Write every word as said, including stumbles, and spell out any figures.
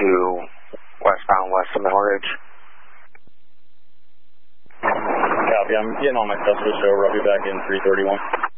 two westbound west of Mill Ridge. Copy, I'm getting all my stuff switched over. I'll be back in three thirty-one.